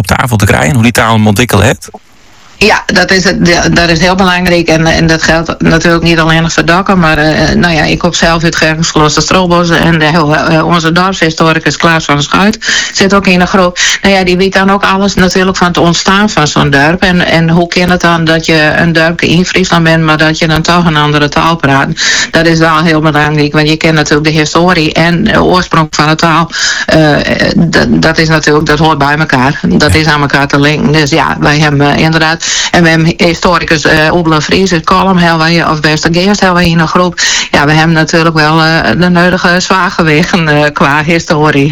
op tafel te krijgen, hoe die taal hem ontwikkeld heeft? Ja, dat is heel belangrijk en dat geldt natuurlijk niet alleen voor Dokkum, maar ik kom zelf uit Gerkensklooster Strobos en onze dorpshistoricus Klaas van Schuit zit ook in de groep. Die weet dan ook alles natuurlijk van het ontstaan van zo'n dorp en hoe kan het dan dat je een dorpje in Friesland bent, maar dat je dan toch een andere taal praat. Dat is wel heel belangrijk, want je kent natuurlijk de historie en de oorsprong van de taal. Dat hoort bij elkaar. Dat is aan elkaar te linken. Dus ja, wij hebben inderdaad. En we hebben historicus Oebele Vries uit Kolm, of Westergeest hebben we in een groep. Ja, we hebben natuurlijk wel de nodige zwaargewichten qua historie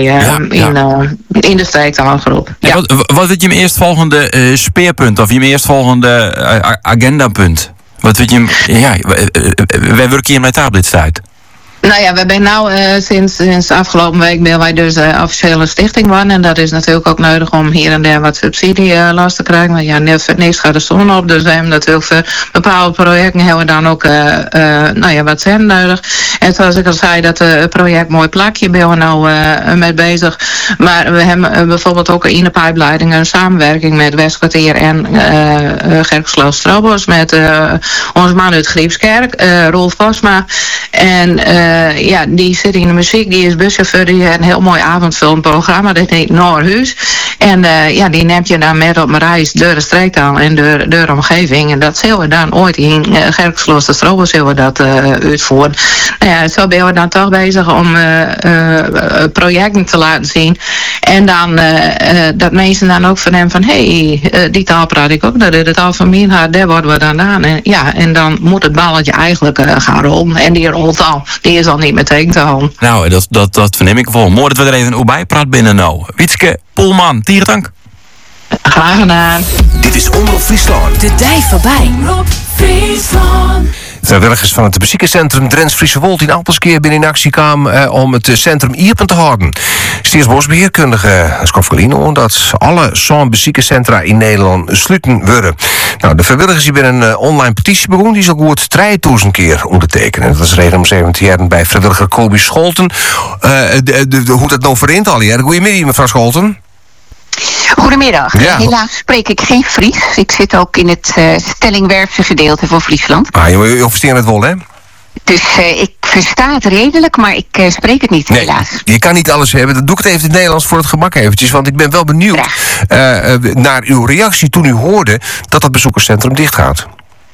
in de streektaalgroep. Ja. Wat is je eerstvolgende speerpunt of je eerstvolgende agendapunt? Wat weet je? Wij werken hier met tablitstijd. We zijn sinds afgelopen week ben wij dus officiële stichting worden. En dat is natuurlijk ook nodig om hier en daar wat subsidie last te krijgen. Want niks gaat de zon op. Dus we hebben natuurlijk voor bepaalde projecten hebben we dan ook wat cent nodig. En zoals ik al zei, dat project Mooi Plakje ben we nou mee bezig. Maar we hebben bijvoorbeeld ook in de pijpleiding een samenwerking met Westkwartier en Gerkensklooster Strobos. Met onze man uit Griepskerk, Rolf Vosma. En die zit in de muziek, die is buschauffeur, die heeft een heel mooi avondvullend programma, dat heet Noorhuis. En die neemt je dan met op een reis door de streektaal en door de omgeving. En dat zullen we dan ooit in Gerkensklooster Strobos zullen we dat uitvoeren. Zo ben we dan toch bezig om projecten te laten zien. En dan dat mensen dan ook van hem van, die taal praat ik ook, dat is de taal van mijn haar, daar worden we dan aan. En dan moet het balletje eigenlijk gaan rollen. En die rolt al. Die is al niet meteen te houden. Nou, dat verneem ik wel. Mooi dat we er even bij praten binnen nou. Wietske Polman, Tierendank. Graag gedaan. Dit is Omroep Friesland. De dij voorbij. Omroep Friesland. Vrijwilligers van het beziekencentrum Drents-Friese Wold in Appelskeer binnen in actie kwamen om het centrum iepen te houden. Staatsbosbeheerkundige Skoffelino dat alle zo'n beziekencentra in Nederland sluiten worden. Nou, de vrijwilligers die hebben een online petitie begonnen, die is al goed 3000 keer ondertekenen. Dat is reden om 17 jaar bij vrijwilliger Kobi Scholten. Hoe dat nou verint al hier? Goedemiddag, mevrouw Scholten. Goedemiddag. Ja. Helaas spreek ik geen Fries. Ik zit ook in het Stellingwerfse gedeelte van Friesland. Je versteert het wel, hè? Dus ik versta het redelijk, maar ik spreek het niet, helaas. Je kan niet alles hebben. Dat doe ik het even in het Nederlands voor het gemak eventjes. Want ik ben wel benieuwd naar uw reactie toen u hoorde dat dat bezoekerscentrum dichtgaat.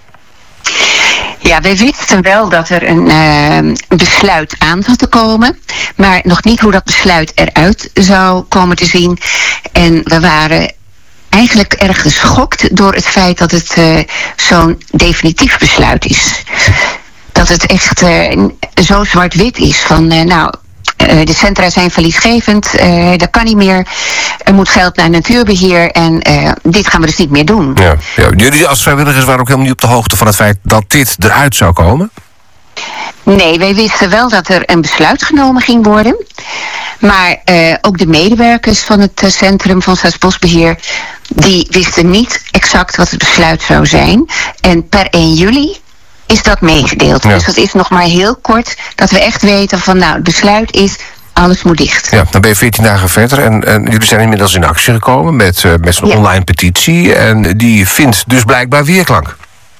Ja, wij wisten wel dat er een besluit aan zat te komen. Maar nog niet hoe dat besluit eruit zou komen te zien. En we waren eigenlijk erg geschokt door het feit dat het zo'n definitief besluit is. Dat het echt zo zwart-wit is van de centra zijn verliesgevend, dat kan niet meer. Er moet geld naar natuurbeheer en dit gaan we dus niet meer doen. Ja. Jullie als vrijwilligers waren ook helemaal niet op de hoogte van het feit dat dit eruit zou komen? Nee, wij wisten wel dat er een besluit genomen ging worden. Maar ook de medewerkers van het centrum van Staatsbosbeheer, die wisten niet exact wat het besluit zou zijn. En per 1 juli is dat meegedeeld. Ja. Dus dat is nog maar heel kort dat we echt weten van het besluit is, alles moet dicht. Ja, dan ben je 14 dagen verder en jullie zijn inmiddels in actie gekomen met zo'n online petitie. En die vindt dus blijkbaar weerklank.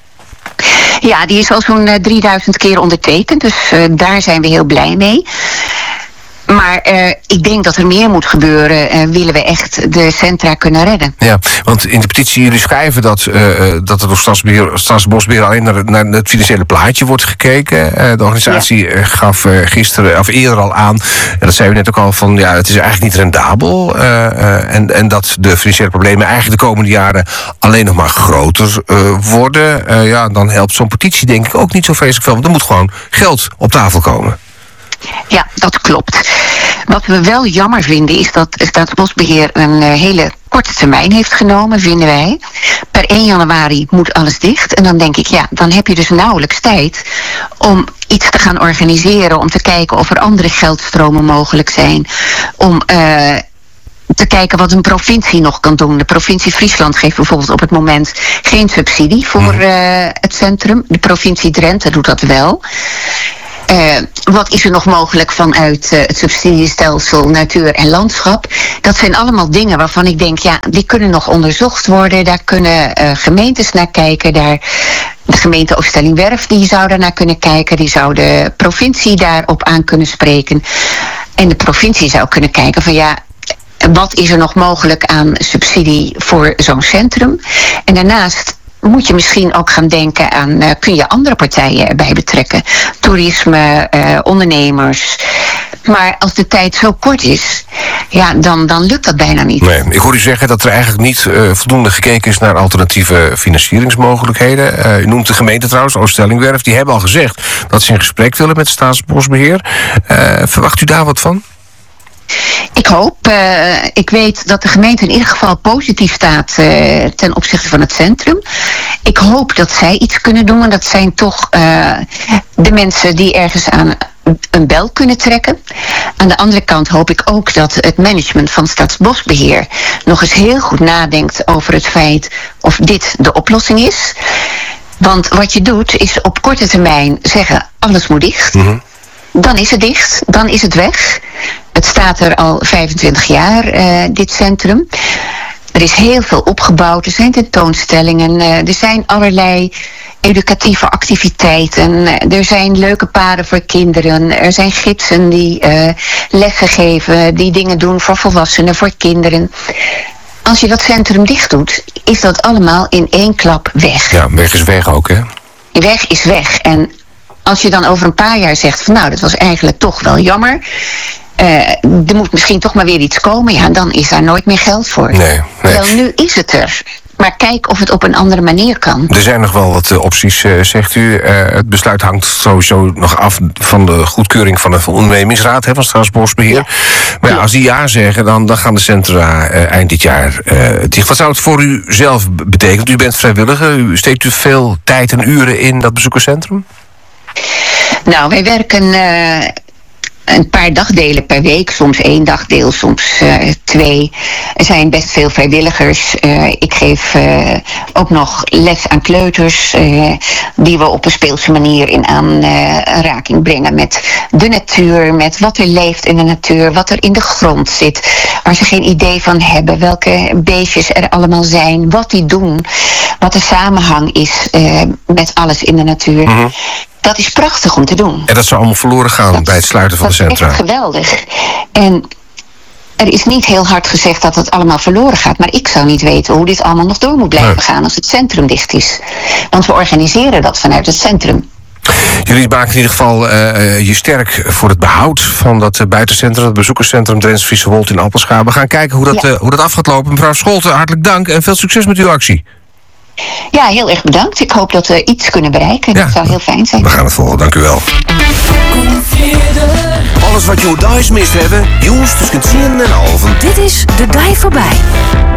Ja, die is al zo'n 3000 keer ondertekend, dus daar zijn we heel blij mee. Maar ik denk dat er meer moet gebeuren. Willen we echt de centra kunnen redden. Ja, want in de petitie jullie schrijven dat er door Staatsbosbeheer alleen naar het financiële plaatje wordt gekeken. De organisatie gaf gisteren of eerder al aan, en dat zei u net ook al, van het is eigenlijk niet rendabel. En dat de financiële problemen eigenlijk de komende jaren alleen nog maar groter worden. Dan helpt zo'n petitie denk ik ook niet zo vreselijk veel. Want er moet gewoon geld op tafel komen. Ja, dat klopt. Wat we wel jammer vinden is dat Staatsbosbeheer een hele korte termijn heeft genomen, vinden wij. Per 1 januari moet alles dicht. En dan denk ik, dan heb je dus nauwelijks tijd om iets te gaan organiseren, om te kijken of er andere geldstromen mogelijk zijn, om te kijken wat een provincie nog kan doen. De provincie Friesland geeft bijvoorbeeld op het moment geen subsidie voor het centrum. De provincie Drenthe doet dat wel. Wat is er nog mogelijk vanuit het subsidiestelsel natuur en landschap? Dat zijn allemaal dingen waarvan ik denk, ja, die kunnen nog onderzocht worden. Daar kunnen gemeentes naar kijken. De gemeente Oostellingwerf, die zou daar naar kunnen kijken. Die zou de provincie daarop aan kunnen spreken. En de provincie zou kunnen kijken van ja, wat is er nog mogelijk aan subsidie voor zo'n centrum? En daarnaast moet je misschien ook gaan denken aan, kun je andere partijen erbij betrekken? Toerisme, ondernemers. Maar als de tijd zo kort is, ja, dan lukt dat bijna niet. Nee, ik hoor u zeggen dat er eigenlijk niet voldoende gekeken is naar alternatieve financieringsmogelijkheden. U noemt de gemeente trouwens, Oostellingwerf, die hebben al gezegd dat ze in gesprek willen met Staatsbosbeheer. Verwacht u daar wat van? Ik hoop. Ik weet dat de gemeente in ieder geval positief staat ten opzichte van het centrum. Ik hoop dat zij iets kunnen doen, want dat zijn toch de mensen die ergens aan een bel kunnen trekken. Aan de andere kant hoop ik ook dat het management van Staatsbosbeheer nog eens heel goed nadenkt over het feit of dit de oplossing is. Want wat je doet is op korte termijn zeggen alles moet dicht. Mm-hmm. Dan is het dicht, dan is het weg. Het staat er al 25 jaar, dit centrum. Er is heel veel opgebouwd, er zijn tentoonstellingen, er zijn allerlei educatieve activiteiten. Er zijn leuke paden voor kinderen, er zijn gidsen die lessen geven, die dingen doen voor volwassenen, voor kinderen. Als je dat centrum dicht doet, is dat allemaal in één klap weg. Ja, weg is weg ook, hè? Weg is weg. En als je dan over een paar jaar zegt van nou, dat was eigenlijk toch wel jammer. Er moet misschien toch maar weer iets komen. Ja, dan is daar nooit meer geld voor. Nee. Wel, nu is het er. Maar kijk of het op een andere manier kan. Er zijn nog wel wat opties, zegt u. Het besluit hangt sowieso nog af van de goedkeuring van de ondernemingsraad van Staatsbosbeheer. Ja. Maar ja, als die ja zeggen, dan gaan de centra eind dit jaar dicht. Wat zou het voor u zelf betekenen? U bent vrijwilliger. Steekt u veel tijd en uren in dat bezoekerscentrum? Nou, wij werken een paar dagdelen per week, soms 1 dagdeel, soms 2. Er zijn best veel vrijwilligers. Ik geef ook nog les aan kleuters, die we op een speelse manier in aanraking brengen met de natuur, met wat er leeft in de natuur, wat er in de grond zit, waar ze geen idee van hebben, welke beestjes er allemaal zijn, wat die doen, wat de samenhang is met alles in de natuur. Mm-hmm. Dat is prachtig om te doen. En dat zou allemaal verloren gaan bij het sluiten van de centra. Dat is echt geweldig. En er is niet heel hard gezegd dat het allemaal verloren gaat. Maar ik zou niet weten hoe dit allemaal nog door moet blijven gaan als het centrum dicht is. Want we organiseren dat vanuit het centrum. Jullie maken in ieder geval je sterk voor het behoud van dat buitencentrum, het bezoekerscentrum Drents Friese Wold in Appelscha. We gaan kijken hoe dat af gaat lopen. Mevrouw Scholten, hartelijk dank en veel succes met uw actie. Ja, heel erg bedankt. Ik hoop dat we iets kunnen bereiken. Dat zou heel fijn zijn. We gaan het volgen, dank u wel. Alles wat je Dijs mist hebben, jongens tussen 10 en half. Dit is De Dij Voorbij.